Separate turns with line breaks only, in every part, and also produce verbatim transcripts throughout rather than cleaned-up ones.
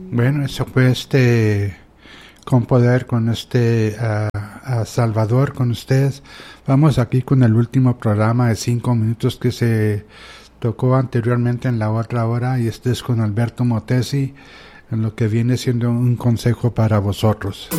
Bueno, eso fue este Con Poder, con este uh, uh, Salvador, con ustedes. Vamos aquí con el último programa de cinco minutos que se tocó anteriormente en la otra hora, y este es con Alberto Motesi, en lo que viene siendo un consejo para vosotros.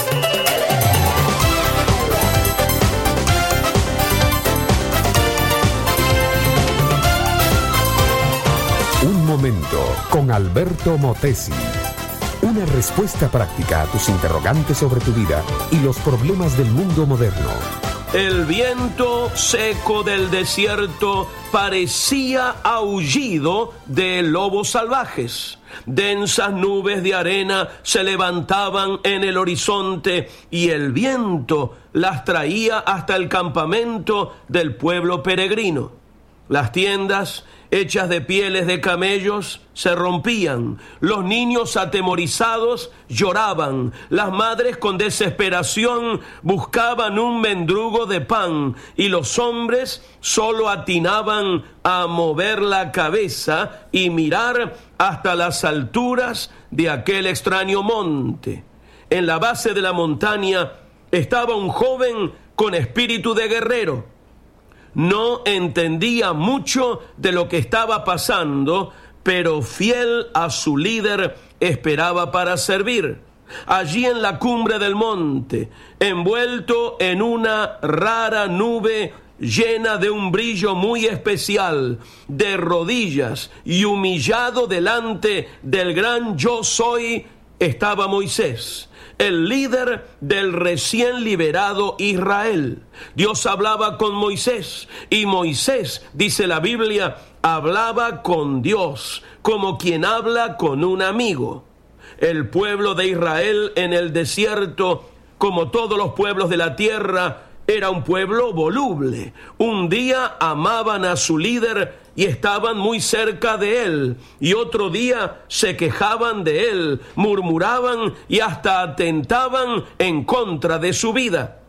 Un momento con Alberto Motesi. Una respuesta práctica a tus interrogantes sobre tu vida y los problemas del mundo moderno.
El viento seco del desierto parecía aullido de lobos salvajes. Densas nubes de arena se levantaban en el horizonte y el viento las traía hasta el campamento del pueblo peregrino. Las tiendas, hechas de pieles de camellos, se rompían. Los niños atemorizados lloraban. Las madres con desesperación buscaban un mendrugo de pan, y los hombres solo atinaban a mover la cabeza y mirar hasta las alturas de aquel extraño monte. En la base de la montaña estaba un joven con espíritu de guerrero. No entendía mucho de lo que estaba pasando, pero fiel a su líder esperaba para servir. Allí en la cumbre del monte, envuelto en una rara nube llena de un brillo muy especial, de rodillas y humillado delante del gran Yo Soy, estaba Moisés, el líder del recién liberado Israel. Dios hablaba con Moisés, y Moisés, dice la Biblia, hablaba con Dios, como quien habla con un amigo. El pueblo de Israel en el desierto, como todos los pueblos de la tierra, era un pueblo voluble. Un día amaban a su líder y estaban muy cerca de él, y otro día se quejaban de él, murmuraban y hasta atentaban en contra de su vida.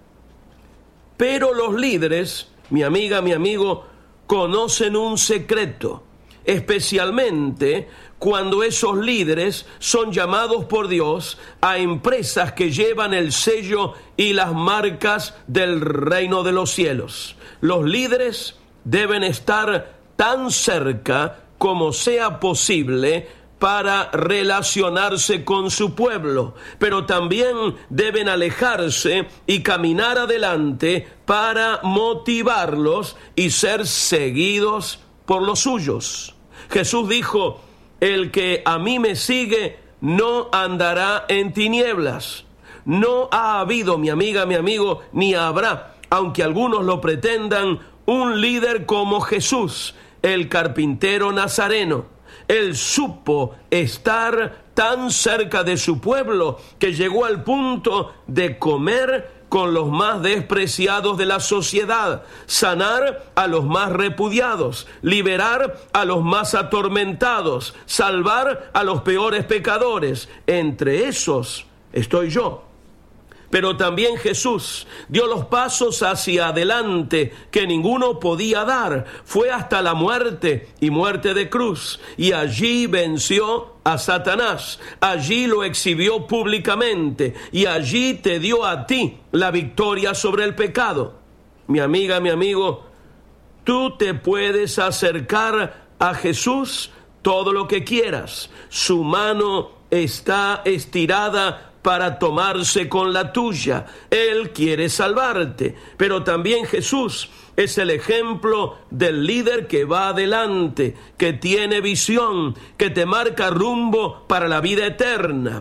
Pero los líderes, mi amiga, mi amigo, conocen un secreto, especialmente cuando esos líderes son llamados por Dios a empresas que llevan el sello y las marcas del reino de los cielos. Los líderes deben estar tan cerca como sea posible para relacionarse con su pueblo, pero también deben alejarse y caminar adelante para motivarlos y ser seguidos por los suyos. Jesús dijo: el que a mí me sigue no andará en tinieblas. No ha habido, mi amiga, mi amigo, ni habrá, aunque algunos lo pretendan, un líder como Jesús, el carpintero nazareno. Él supo estar tan cerca de su pueblo que llegó al punto de comer con los más despreciados de la sociedad, sanar a los más repudiados, liberar a los más atormentados, salvar a los peores pecadores. Entre esos estoy yo. Pero también Jesús dio los pasos hacia adelante que ninguno podía dar. Fue hasta la muerte y muerte de cruz, y allí venció a Satanás. Allí lo exhibió públicamente, y allí te dio a ti la victoria sobre el pecado. Mi amiga, mi amigo, tú te puedes acercar a Jesús todo lo que quieras. Su mano está estirada para tomarse con la tuya. Él quiere salvarte, pero también Jesús es el ejemplo del líder que va adelante, que tiene visión, que te marca rumbo para la vida eterna.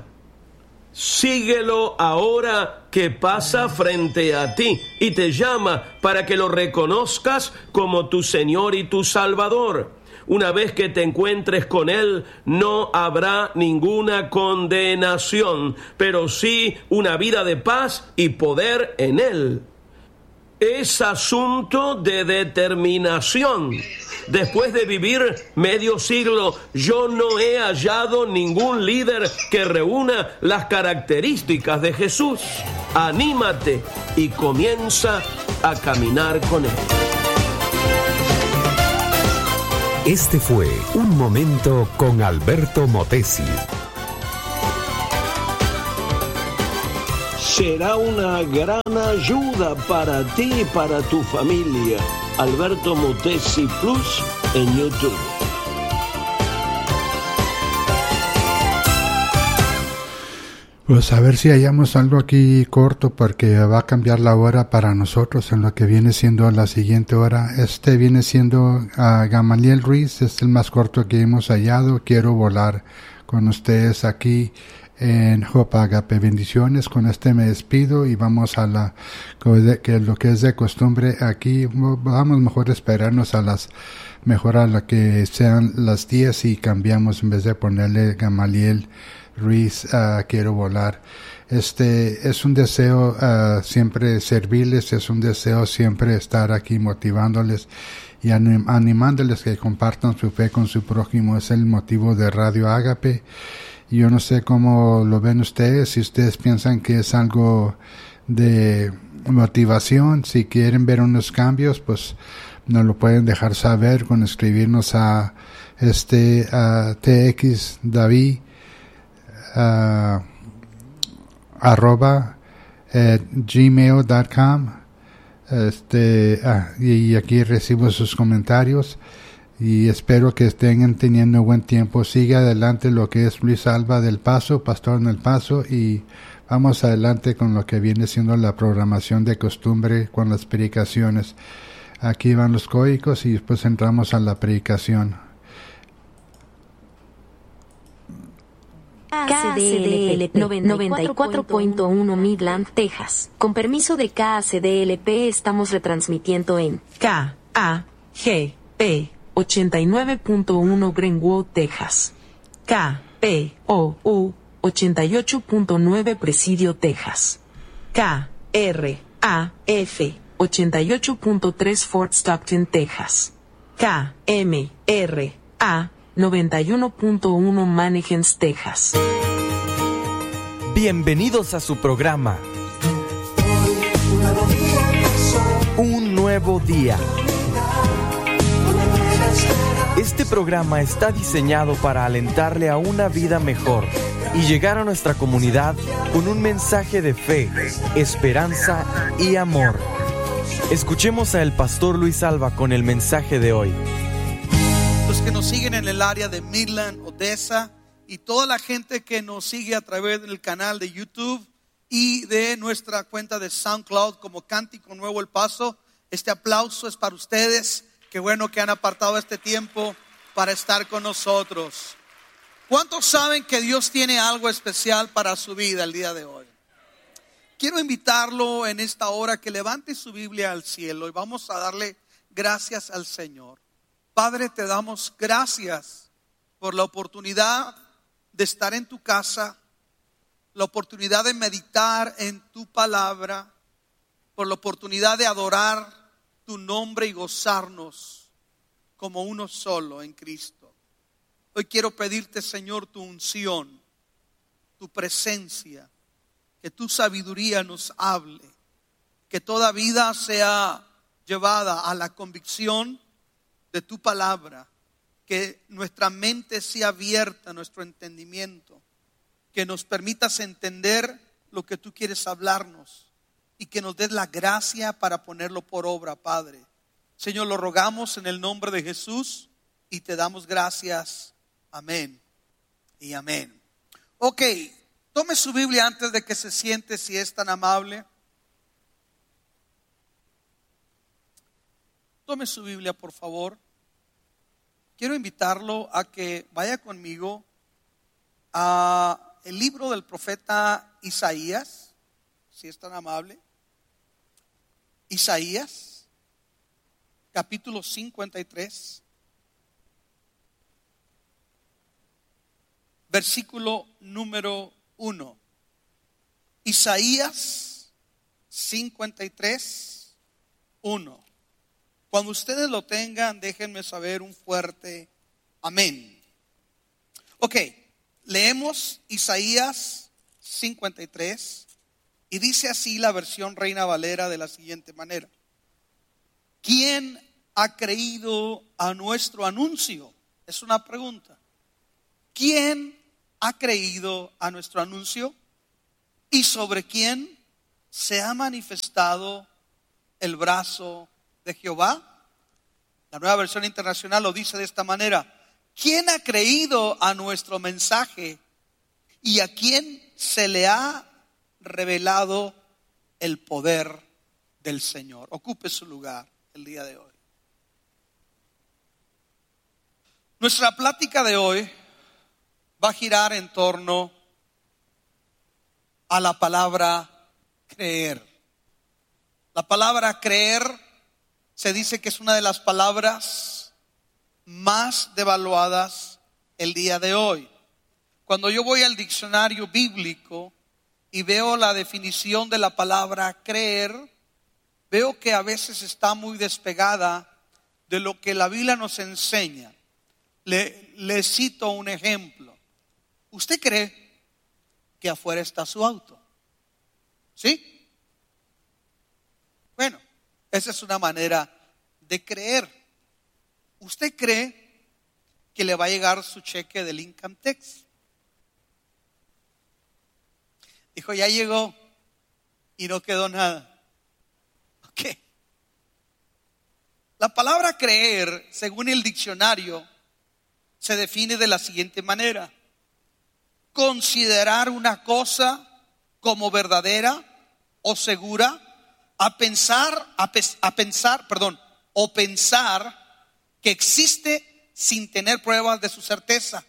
Síguelo ahora que pasa frente a ti y te llama para que lo reconozcas como tu Señor y tu Salvador. Una vez que te encuentres con Él, no habrá ninguna condenación, pero sí una vida de paz y poder en Él. Es asunto de determinación. Después de vivir medio siglo, yo no he hallado ningún líder que reúna las características de Jesús. Anímate y comienza a caminar con Él.
Este fue Un Momento con Alberto Motesi.
será una gran ayuda para ti y para tu familia. Alberto Motesi Plus en YouTube.
Pues a ver si hallamos algo aquí corto, porque va a cambiar la hora para nosotros en lo que viene siendo la siguiente hora. Este viene siendo uh, Gamaliel Ruiz, es el más corto que hemos hallado. Quiero volar con ustedes aquí en Hope Agape. Bendiciones. Con este me despido y vamos a la que lo que es de costumbre aquí. Vamos mejor a esperarnos a las mejor a la que sean las diez y cambiamos en vez de ponerle Gamaliel Ruiz, uh, quiero volar. Este es un deseo uh, siempre servirles, es un deseo siempre estar aquí motivándoles y anim- animándoles que compartan su fe con su prójimo. Es el motivo de Radio Agape. Yo no sé cómo lo ven ustedes, si ustedes piensan que es algo de motivación, si quieren ver unos cambios, pues nos lo pueden dejar saber con escribirnos a este a T X David Uh, arroba at gmail dot com. Este, ah, y aquí recibo sus comentarios y espero que estén teniendo buen tiempo. Sigue adelante lo que es Luis Alba del Paso, pastor en El Paso, y vamos adelante con lo que viene siendo la programación de costumbre con las predicaciones. Aquí van los códigos y después entramos a la predicación.
K A C D L P noventa y cuatro punto uno Midland, Texas. Con permiso de K A C D L P estamos retransmitiendo en
K A G P ochenta y nueve punto uno Greenwood, Texas. K P O U ochenta y ocho punto nueve Presidio, Texas. K R A F ochenta y ocho punto tres Fort Stockton, Texas. K M R A noventa y uno punto uno Mannequins, Texas.
Bienvenidos a su programa Un Nuevo Día. Este programa está diseñado para alentarle a una vida mejor y llegar a nuestra comunidad con un mensaje de fe, esperanza y amor. Escuchemos a el pastor Luis Alba con el mensaje de hoy.
Los que nos siguen en el área de Midland, Odessa, y toda la gente que nos sigue a través del canal de YouTube y de nuestra cuenta de SoundCloud como Cántico Nuevo El Paso. Este aplauso es para ustedes. Qué bueno que han apartado este tiempo para estar con nosotros. ¿Cuántos saben que Dios tiene algo especial para su vida el día de hoy? Quiero invitarlo en esta hora que levante su Biblia al cielo y vamos a darle gracias al Señor. Padre, te damos gracias por la oportunidad de estar en tu casa, la oportunidad de meditar en tu palabra, por la oportunidad de adorar tu nombre y gozarnos como uno solo en Cristo. Hoy quiero pedirte, Señor, tu unción, tu presencia, que tu sabiduría nos hable, que toda vida sea llevada a la convicción de tu palabra, que nuestra mente sea abierta, nuestro entendimiento, que nos permitas entender lo que tú quieres hablarnos y que nos des la gracia para ponerlo por obra, Padre. Señor, lo rogamos en el nombre de Jesús y te damos gracias. Amén y amén. Ok, tome su Biblia antes de que se siente, si es tan amable. Tome su Biblia, por favor. Quiero invitarlo a que vaya conmigo a el libro del profeta Isaías, si es tan amable. Isaías, capítulo cincuenta y tres, versículo número uno. Isaías cincuenta y tres, uno. Cuando ustedes lo tengan, déjenme saber un fuerte amén. Ok, leemos Isaías cincuenta y tres y dice así la versión Reina Valera de la siguiente manera. ¿Quién ha creído a nuestro anuncio? Es una pregunta. ¿Quién ha creído a nuestro anuncio? ¿Y sobre quién ¿se ha manifestado el brazo de Jehová? La Nueva Versión Internacional lo dice de esta manera: ¿quién ha creído a nuestro mensaje y a quién se le ha revelado el poder del Señor? Ocupe su lugar el día de hoy. Nuestra plática de hoy va a girar en torno a la palabra creer. La palabra creer se dice que es una de las palabras más devaluadas el día de hoy. Cuando yo voy al diccionario bíblico y veo la definición de la palabra creer, veo que a veces está muy despegada de lo que la Biblia nos enseña. Le, le cito un ejemplo. ¿Usted cree que afuera está su auto? ¿Sí? Bueno, esa es una manera de creer. ¿Usted cree que le va a llegar su cheque del Income Tax? Dijo, ya llegó y no quedó nada. Ok. La palabra creer, según el diccionario, se define de la siguiente manera: considerar una cosa como verdadera o segura, a pensar, a, pe- a pensar, perdón, o pensar que existe sin tener pruebas de su certeza,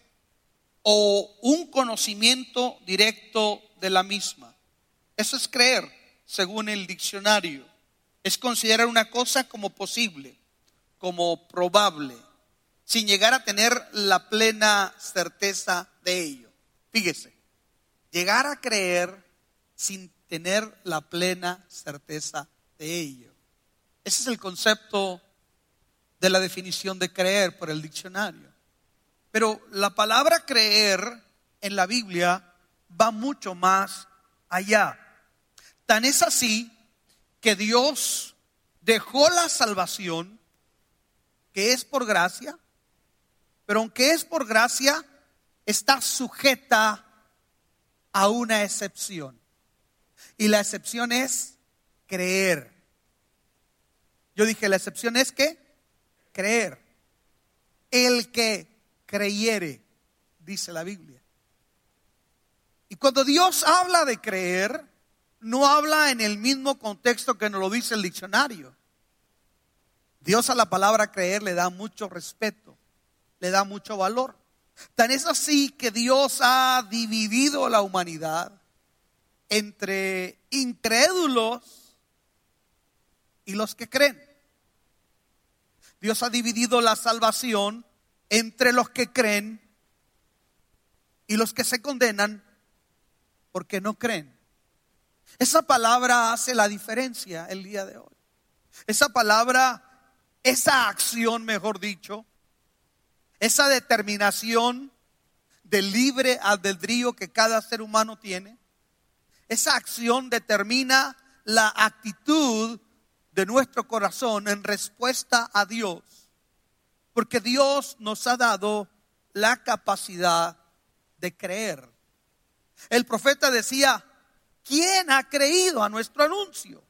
o un conocimiento directo de la misma. Eso es creer, según el diccionario. Es considerar una cosa como posible, como probable, sin llegar a tener la plena certeza de ello. Fíjese, llegar a creer sin tener la plena certeza de ello. Ese es el concepto de la definición de creer por el diccionario. Pero la palabra creer en la Biblia va mucho más allá. Tan es así que Dios dejó la salvación, que es por gracia, pero aunque es por gracia, está sujeta a una excepción. Y la excepción es creer. Yo dije, la excepción es ¿qué? Creer. El que creyere, dice la Biblia. Y cuando Dios habla de creer, no habla en el mismo contexto que nos lo dice el diccionario. Dios a la palabra creer le da mucho respeto, le da mucho valor. Tan es así que Dios ha dividido la humanidad entre incrédulos y los que creen. Dios ha dividido la salvación entre los que creen y los que se condenan porque no creen. Esa palabra hace la diferencia el día de hoy. Esa palabra, esa acción, mejor dicho, esa determinación del libre albedrío que cada ser humano tiene, esa acción determina la actitud de nuestro corazón en respuesta a Dios. Porque Dios nos ha dado la capacidad de creer. El profeta decía, ¿quién ha creído a nuestro anuncio?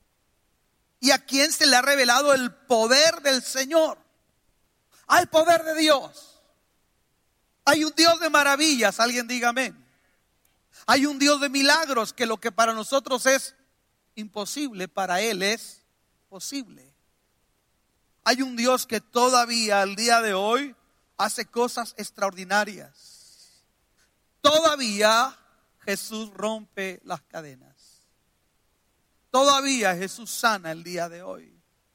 ¿Y a quién se le ha revelado el poder del Señor? Hay poder de Dios. Hay un Dios de maravillas, alguien diga amén. Hay un Dios de milagros, que lo que para nosotros es imposible, para Él es posible. Hay un Dios que todavía al día de hoy hace cosas extraordinarias. Todavía Jesús rompe las cadenas. Todavía Jesús sana el día de hoy.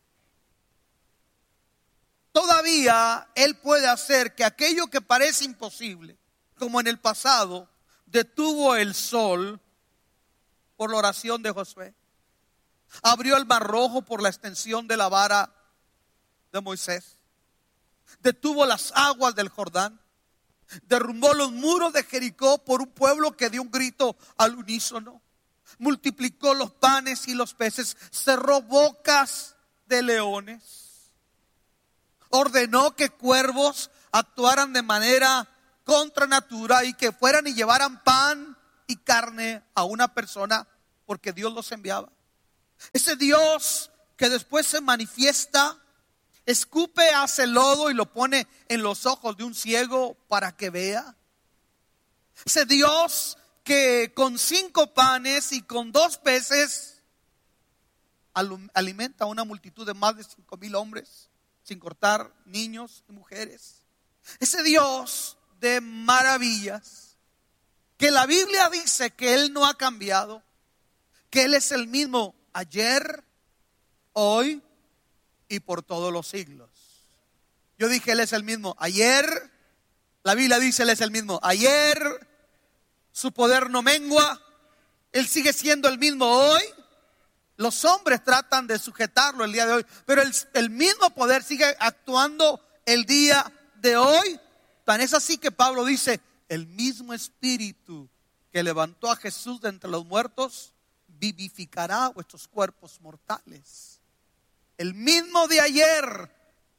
Todavía Él puede hacer que aquello que parece imposible, como en el pasado, detuvo el sol por la oración de Josué. Abrió el mar rojo por la extensión de la vara de Moisés. Detuvo las aguas del Jordán. Derrumbó los muros de Jericó por un pueblo que dio un grito al unísono. Multiplicó los panes y los peces. Cerró bocas de leones. Ordenó que cuervos actuaran de manera contra natura y que fueran y llevaran pan y carne a una persona porque Dios los enviaba. Ese Dios que después se manifiesta, escupe, hace lodo y lo pone en los ojos de un ciego para que vea. Ese Dios que con cinco panes y con dos peces alimenta a una multitud de más de cinco mil hombres, sin cortar niños y mujeres. Ese Dios de maravillas, que la Biblia dice que Él no ha cambiado, que Él es el mismo ayer, hoy y por todos los siglos. Yo dije, Él es el mismo ayer. La Biblia dice, Él es el mismo ayer. Su poder no mengua. Él sigue siendo el mismo hoy. Los hombres tratan de sujetarlo el día de hoy, pero el, el mismo poder sigue actuando el día de hoy. Tan es así que Pablo dice, el mismo espíritu que levantó a Jesús de entre los muertos vivificará vuestros cuerpos mortales. El mismo de ayer,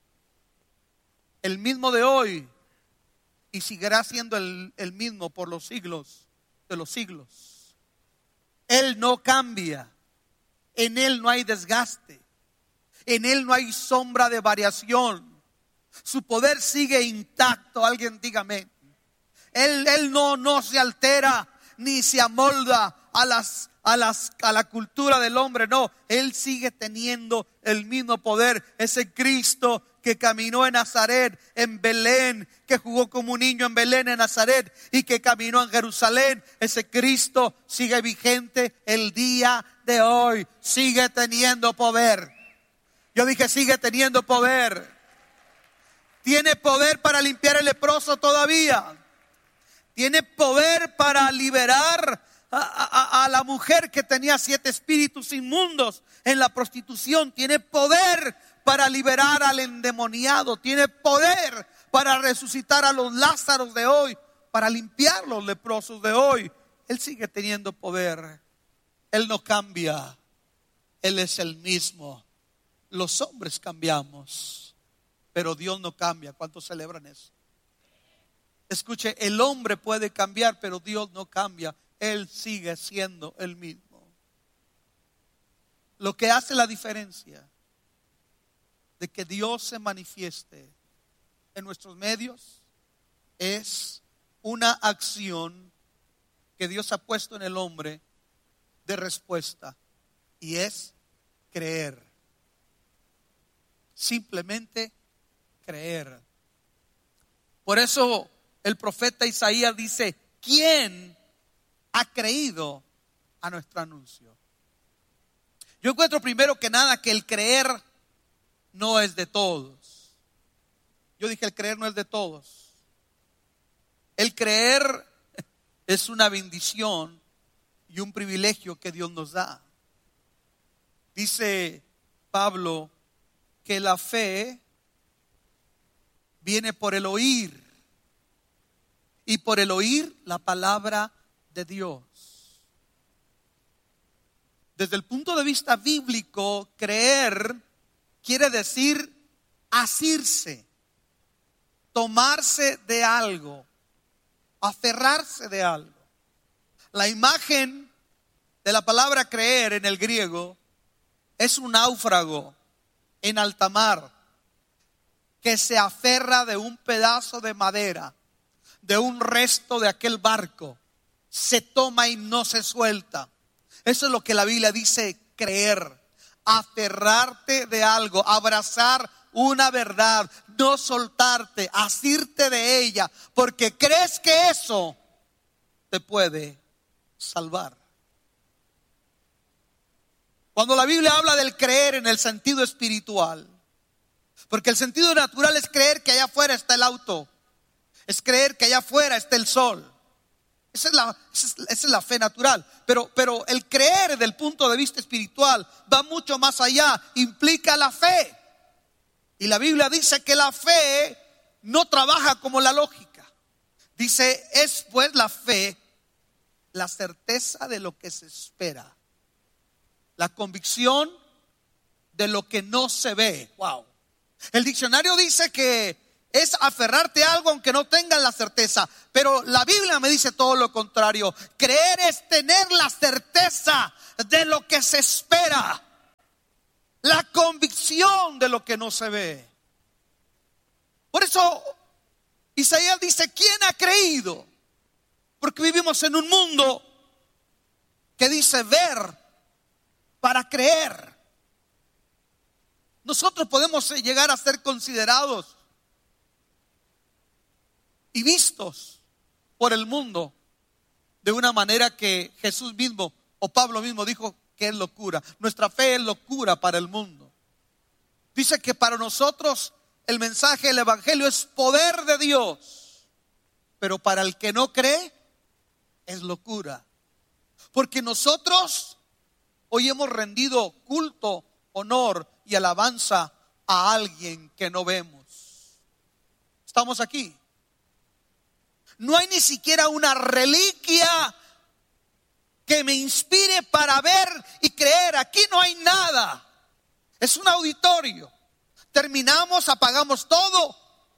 el mismo de hoy, y seguirá siendo el, el mismo por los siglos de los siglos. Él no cambia, en Él no hay desgaste, en Él no hay sombra de variación. Su poder sigue intacto. Alguien dígame. Él, él no, no se altera ni se amolda a las A, las, a la cultura del hombre, no, Él sigue teniendo el mismo poder. Ese Cristo que caminó en Nazaret, en Belén, que jugó como un niño en Belén, en Nazaret, y que caminó en Jerusalén, ese Cristo sigue vigente el día de hoy, sigue teniendo poder. Yo dije, sigue teniendo poder. Tiene poder para limpiar el leproso todavía. Tiene poder para liberar A, a, a la mujer que tenía siete espíritus inmundos en la prostitución. Tiene poder para liberar al endemoniado. Tiene poder para resucitar a los Lázaros de hoy, para limpiar los leprosos de hoy. Él sigue teniendo poder. Él no cambia. Él es el mismo. Los hombres cambiamos, pero Dios no cambia. ¿Cuántos celebran eso? Escuche, el hombre puede cambiar, pero Dios no cambia. Él sigue siendo el mismo. Lo que hace la diferencia de que Dios se manifieste en nuestros medios es una acción que Dios ha puesto en el hombre de respuesta, y es creer. Simplemente creer. Por eso el profeta Isaías dice, ¿quién ha creído a nuestro anuncio? Yo encuentro primero que nada que el creer no es de todos. Yo dije, el creer no es de todos. El creer es una bendición y un privilegio que Dios nos da. Dice Pablo que la fe viene por el oír, y por el oír la palabra de Dios. Desde el punto de vista bíblico, creer quiere decir asirse, tomarse de algo, aferrarse de algo. La imagen de la palabra creer en el griego es un náufrago en alta mar que se aferra de un pedazo de madera, de un resto de aquel barco. Se toma y no se suelta. Eso es lo que la Biblia dice creer. Aferrarte de algo, abrazar una verdad, no soltarte, asirte de ella, porque crees que eso te puede salvar. Cuando la Biblia habla del creer en el sentido espiritual, porque el sentido natural es creer que allá afuera está el auto, es creer que allá afuera está el sol. Esa es la, esa es, esa es la fe natural. Pero, pero el creer desde el punto de vista espiritual va mucho más allá, implica la fe. Y la Biblia dice que la fe no trabaja como la lógica. Dice, es pues la fe la certeza de lo que se espera, la convicción de lo que no se ve. Wow. El diccionario dice que, es aferrarte a algo aunque no tengas la certeza. Pero la Biblia me dice todo lo contrario. Creer es tener la certeza de lo que se espera, la convicción de lo que no se ve. Por eso Isaías dice, ¿quién ha creído? Porque vivimos en un mundo que dice ver para creer. Nosotros podemos llegar a ser considerados y vistos por el mundo de una manera que Jesús mismo o Pablo mismo dijo que es locura. Nuestra fe es locura para el mundo. Dice que para nosotros el mensaje del evangelio es poder de Dios, pero para el que no cree es locura. Porque nosotros hoy hemos rendido culto, honor y alabanza a alguien que no vemos. Estamos aquí. No hay ni siquiera una reliquia que me inspire para ver y creer. Aquí no hay nada. Es un auditorio. Terminamos, apagamos todo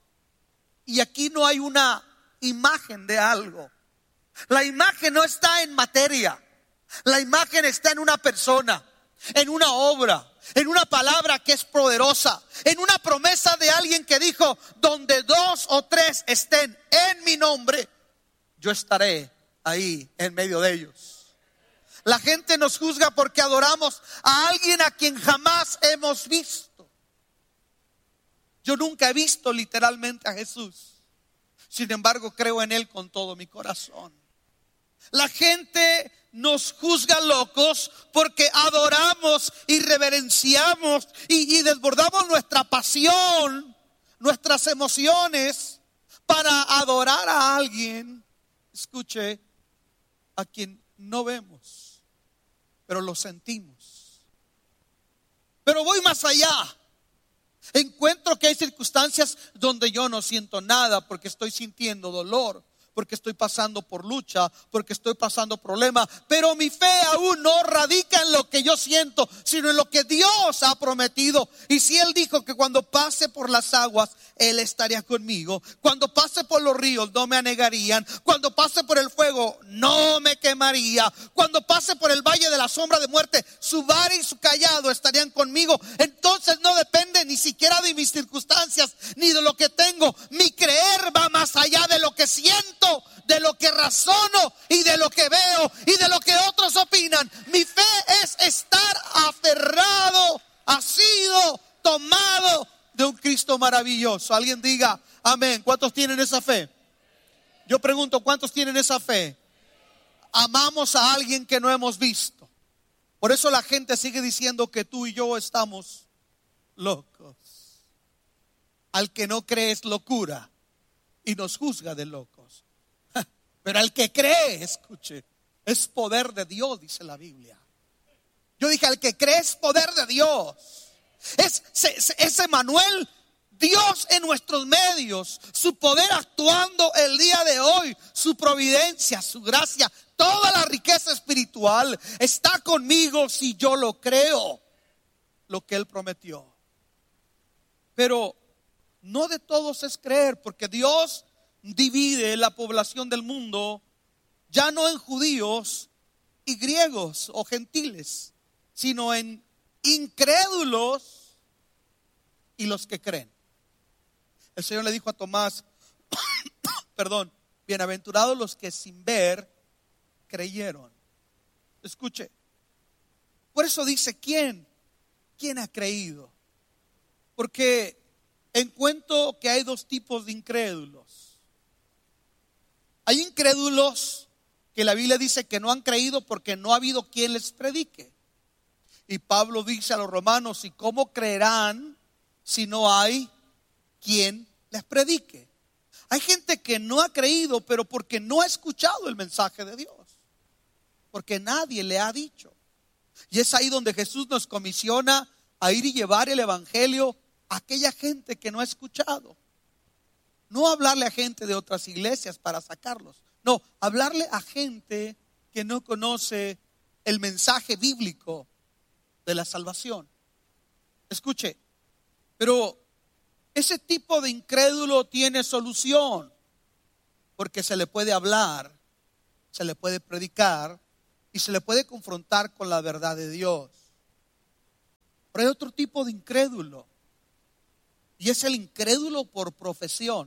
y aquí no hay una imagen de algo. La imagen no está en materia. La imagen está en una persona, en una obra, en una palabra que es poderosa, en una promesa de alguien que dijo, donde dos o tres estén en mi nombre, yo estaré ahí en medio de ellos. La gente nos juzga porque adoramos a alguien a quien jamás hemos visto. Yo nunca he visto literalmente a Jesús. Sin embargo, creo en Él con todo mi corazón. La gente nos juzga locos porque adoramos y reverenciamos y, y desbordamos nuestra pasión, nuestras emociones para adorar a alguien, escuche, a quien no vemos, pero lo sentimos. Pero voy más allá. Encuentro que hay circunstancias donde yo no siento nada porque estoy sintiendo dolor, porque estoy pasando por lucha, porque estoy pasando problemas, pero mi fe aún no radica en lo que yo siento, sino en lo que Dios ha prometido. Y si Él dijo que cuando pase por las aguas, Él estaría conmigo, cuando pase por los ríos no me anegarían, cuando pase por el fuego no me quemaría, cuando pase por el valle de la sombra de muerte, su vara y su callado estarían conmigo. Entonces no depende ni siquiera de mis circunstancias ni de lo que tengo. Mi creer va más allá de lo que siento, de lo que razono y de lo que veo y de lo que otros opinan. Mi fe es estar aferrado, asido, tomado de un Cristo maravilloso. Alguien diga amén. ¿Cuántos tienen esa fe? Yo pregunto, ¿cuántos tienen esa fe? Amamos a alguien que no hemos visto. Por eso la gente sigue diciendo que tú y yo estamos locos. Al que no cree es locura y nos juzga de locos. Pero al que cree, escuche, es poder de Dios, dice la Biblia. Yo dije, al que cree es poder de Dios. Es, es, es Emmanuel, Dios en nuestros medios, su poder actuando el día de hoy, su providencia, su gracia, toda la riqueza espiritual está conmigo si yo lo creo, lo que Él prometió. Pero no de todos es creer, porque Dios divide la población del mundo ya no en judíos y griegos o gentiles, sino en incrédulos y los que creen. El Señor le dijo a Tomás, perdón, bienaventurados los que sin ver creyeron. Escuche, por eso dice, ¿quién? ¿Quién ha creído? Porque encuentro que hay dos tipos de incrédulos. Hay incrédulos que la Biblia dice que no han creído porque no ha habido quien les predique. Y Pablo dice a los romanos, ¿y cómo creerán si no hay quien les predique? Hay gente que no ha creído, pero porque no ha escuchado el mensaje de Dios, porque nadie le ha dicho. Y es ahí donde Jesús nos comisiona a ir y llevar el evangelio a aquella gente que no ha escuchado. No hablarle a gente de otras iglesias para sacarlos. No, hablarle a gente que no conoce el mensaje bíblico de la salvación. Escuche, pero ese tipo de incrédulo tiene solución, porque se le puede hablar, se le puede predicar y se le puede confrontar con la verdad de Dios. Pero hay otro tipo de incrédulo, y es el incrédulo por profesión.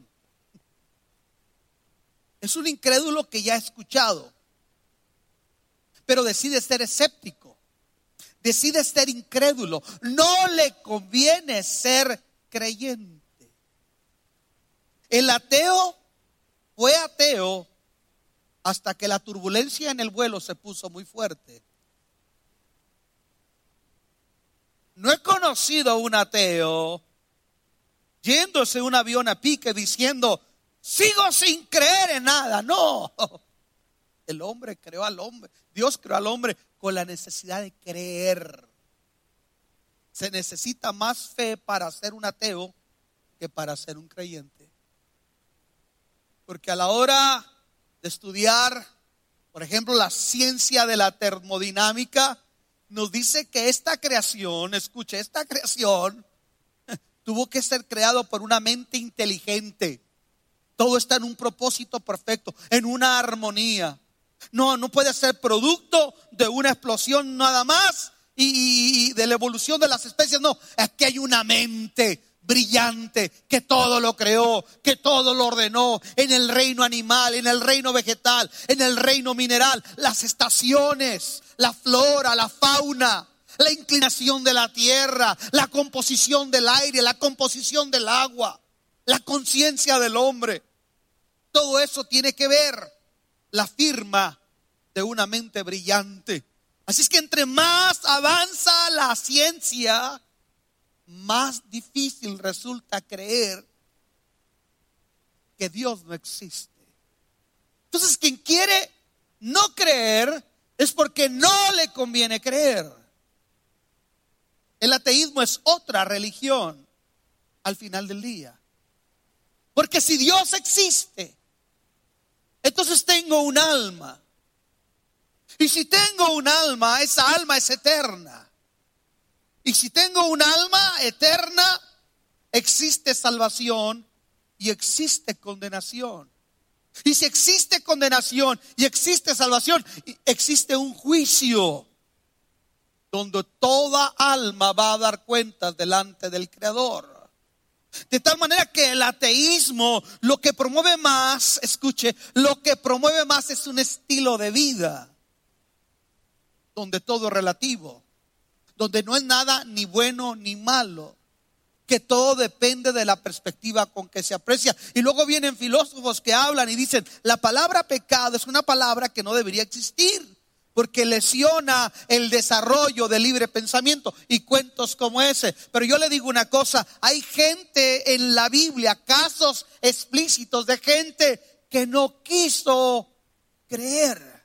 Es un incrédulo que ya ha escuchado, pero decide ser escéptico, decide ser incrédulo. No le conviene ser creyente. El ateo fue ateo hasta que la turbulencia en el vuelo se puso muy fuerte. No he conocido a un ateo yéndose un avión a pique diciendo: sigo sin creer en nada. No, el hombre creó al hombre, Dios creó al hombre con la necesidad de creer. Se necesita más fe para ser un ateo que para ser un creyente. Porque a la hora de estudiar, por ejemplo, la ciencia de la termodinámica, nos dice que esta creación, escuche, esta creación tuvo que ser creado por una mente inteligente. Todo está en un propósito perfecto, en una armonía. No, no puede ser producto de una explosión nada más y, y de la evolución de las especies. No, es que hay una mente brillante que todo lo creó, que todo lo ordenó, en el reino animal, en el reino vegetal, en el reino mineral, las estaciones, la flora, la fauna, la inclinación de la tierra, la composición del aire, la composición del agua, la conciencia del hombre. Todo eso tiene que ver la firma de una mente brillante. Así es que entre más avanza la ciencia, más difícil resulta creer que Dios no existe. Entonces, quien quiere no creer es porque no le conviene creer. El ateísmo es otra religión al final del día. Porque si Dios existe, entonces tengo un alma. Y si tengo un alma, esa alma es eterna. Y si tengo un alma eterna, existe salvación y existe condenación. Y si existe condenación y existe salvación, existe un juicio donde toda alma va a dar cuentas delante del Creador. De tal manera que el ateísmo lo que promueve más, escuche, lo que promueve más es un estilo de vida donde todo es relativo, donde no es nada ni bueno ni malo, que todo depende de la perspectiva con que se aprecia. Y luego vienen filósofos que hablan y dicen: la palabra pecado es una palabra que no debería existir, porque lesiona el desarrollo del libre pensamiento, y cuentos como ese. Pero yo le digo una cosa: hay gente en la Biblia, casos explícitos de gente que no quiso creer.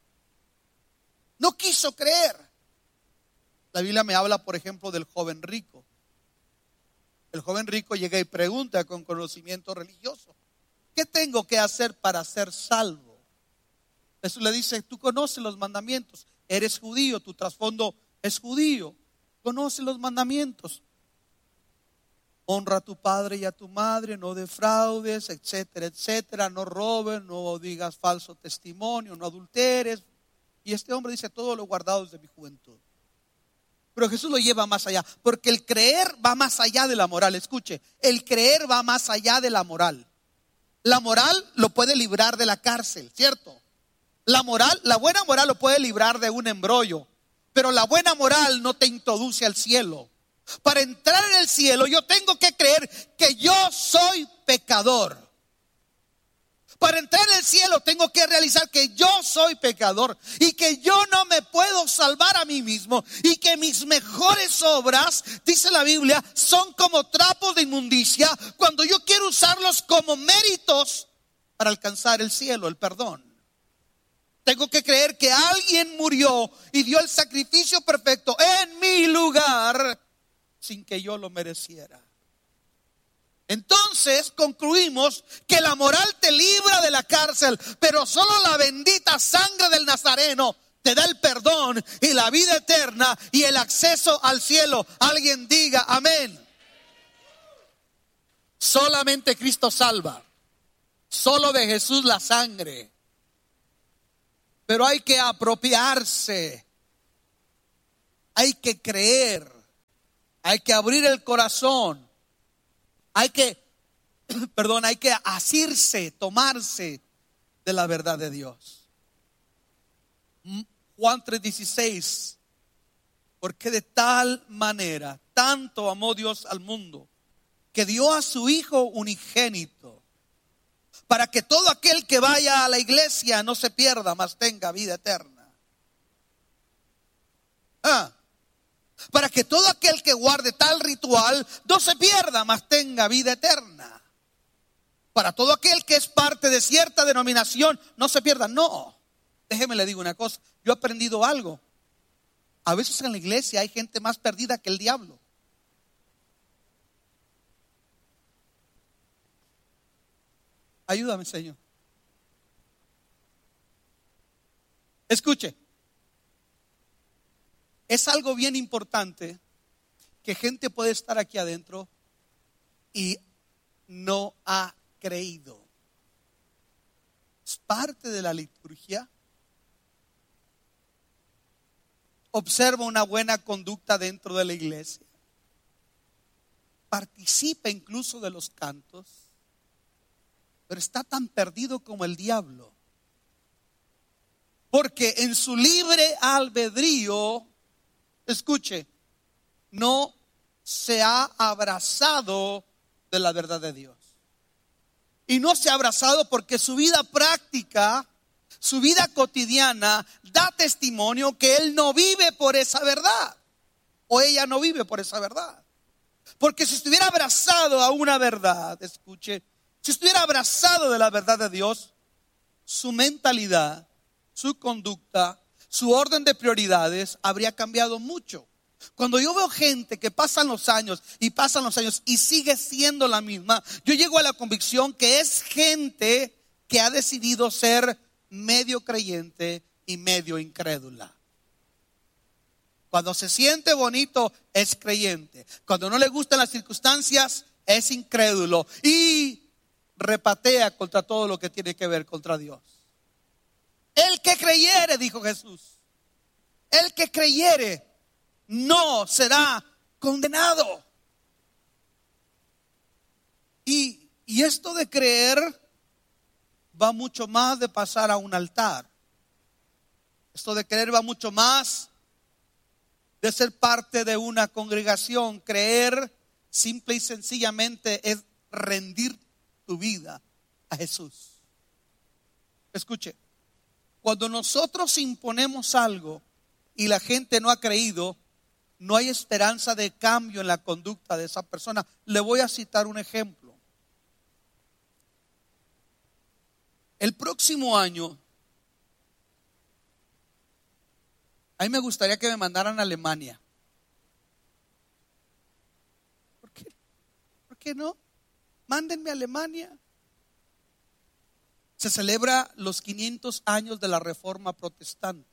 No quiso creer. La Biblia me habla, por ejemplo, del joven rico. El joven rico llega y pregunta con conocimiento religioso: ¿qué tengo que hacer para ser salvo? Jesús le dice: tú conoces los mandamientos, eres judío, tu trasfondo es judío, conoce los mandamientos. Honra a tu padre y a tu madre, no defraudes, etcétera, etcétera, no robes, no digas falso testimonio, no adulteres. Y este hombre dice: todo lo guardado desde mi juventud. Pero Jesús lo lleva más allá, porque el creer va más allá de la moral. Escuche, el creer va más allá de la moral. La moral lo puede librar de la cárcel, ¿cierto? La moral, la buena moral lo puede librar de un embrollo, pero la buena moral no te introduce al cielo. Para entrar en el cielo yo tengo que creer que yo soy pecador. Para entrar en el cielo tengo que realizar que yo soy pecador y que yo no me puedo salvar a mí mismo, y que mis mejores obras, dice la Biblia, son como trapos de inmundicia cuando yo quiero usarlos como méritos para alcanzar el cielo, el perdón. Tengo que creer que alguien murió y dio el sacrificio perfecto en mi lugar sin que yo lo mereciera. Entonces concluimos que la moral te libra de la cárcel, pero solo la bendita sangre del Nazareno te da el perdón y la vida eterna y el acceso al cielo. Alguien diga amén. Solamente Cristo salva. Solo de Jesús la sangre. Pero hay que apropiarse. Hay que creer. Hay que abrir el corazón. Hay que, perdón, hay que asirse, tomarse de la verdad de Dios. Juan tres dieciséis. Porque de tal manera, tanto amó Dios al mundo, que dio a su Hijo unigénito, para que todo aquel que vaya a la iglesia no se pierda, mas tenga vida eterna. Ah, para que todo aquel que guarde tal ritual no se pierda, mas tenga vida eterna. Para todo aquel que es parte de cierta denominación no se pierda. No, déjeme le digo una cosa, yo he aprendido algo. A veces en la iglesia hay gente más perdida que el diablo. Ayúdame, Señor. Escuche. Es algo bien importante que gente puede estar aquí adentro y no ha creído. Es parte de la liturgia. Observa una buena conducta dentro de la iglesia. Participa incluso de los cantos. Pero está tan perdido como el diablo. Porque en su libre albedrío, escuche, no se ha abrazado de la verdad de Dios. Y no se ha abrazado porque su vida práctica, su vida cotidiana, da testimonio que él no vive por esa verdad. O ella no vive por esa verdad. Porque si estuviera abrazado a una verdad, escuche, si estuviera abrazado de la verdad de Dios, su mentalidad, su conducta, su orden de prioridades habría cambiado mucho. Cuando yo veo gente que pasan los años y pasan los años y sigue siendo la misma, yo llego a la convicción que es gente que ha decidido ser medio creyente y medio incrédula. Cuando se siente bonito es creyente. Cuando no le gustan las circunstancias es incrédulo y repatea contra todo lo que tiene que ver contra Dios. El que creyere, dijo Jesús, el que creyere no será condenado. Y, y esto de creer va mucho más de pasar a un altar. Esto de creer va mucho más de ser parte de una congregación. Creer simple y sencillamente es rendir tu vida a Jesús. Escuche, cuando nosotros imponemos algo y la gente no ha creído, no hay esperanza de cambio en la conducta de esa persona. Le voy a citar un ejemplo. El próximo año, a mí me gustaría que me mandaran a Alemania. ¿Por qué? ¿Por qué no? Mándenme a Alemania. Se celebra los quinientos años de la Reforma Protestante.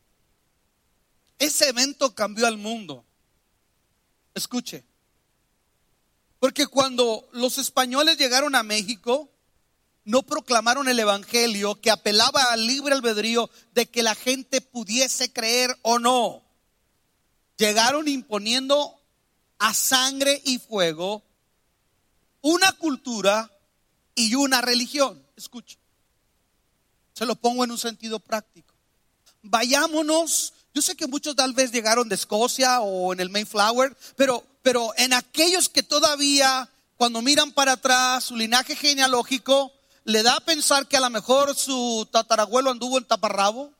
Ese evento cambió al mundo. Escuche. Porque cuando los españoles llegaron a México, no proclamaron el evangelio que apelaba al libre albedrío de que la gente pudiese creer o no. Llegaron imponiendo a sangre y fuego una cultura y una religión. Escuche, se lo pongo en un sentido práctico. Vayámonos, yo sé que muchos tal vez llegaron de Escocia o en el Mayflower, pero, pero en aquellos que todavía, cuando miran para atrás, su linaje genealógico, le da a pensar que a lo mejor su tatarabuelo anduvo en taparrabo.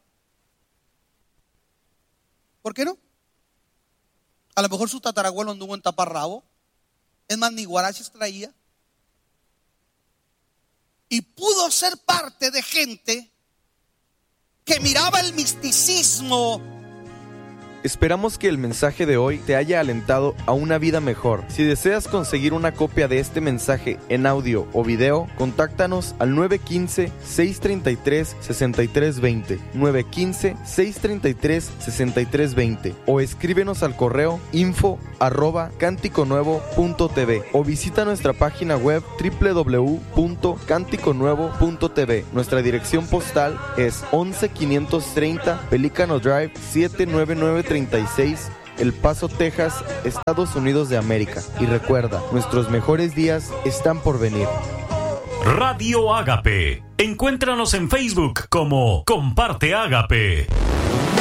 ¿Por qué no? A lo mejor su tatarabuelo anduvo en taparrabo. Es más, ni guaraches traía. Y pudo ser parte de gente que miraba el misticismo
Esperamos que el mensaje de hoy te haya alentado a una vida mejor. Si deseas conseguir una copia de este mensaje en audio o video, contáctanos al nueve uno cinco, seis tres tres, seis tres dos cero, nueve uno cinco, seis tres tres, seis tres dos cero o escríbenos al correo info arroba cántico nuevo punto t v o visita nuestra página web doble u doble u doble u punto cántico nuevo punto t v. Nuestra dirección postal es once quinientos treinta Pelicano Drive siete nueve nueve treinta y seis, El Paso, Texas, Estados Unidos de América. Y recuerda, nuestros mejores días están por venir.
Radio Ágape. Encuéntranos en Facebook como Comparte Ágape.